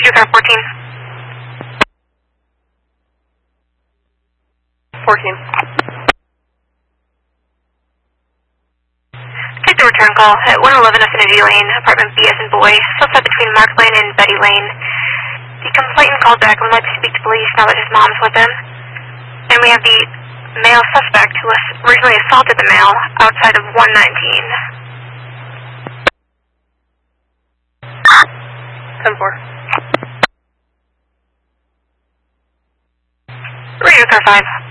Pursuit car 14. 14. Take the return call at 111 Affinity Lane, apartment B as in boy, suspect between Mark Lane and Betty Lane. The complainant called back and would like to speak to police now that his mom's with him. And we have the male suspect who originally assaulted the male outside of 119. 10-4. Radio car 5.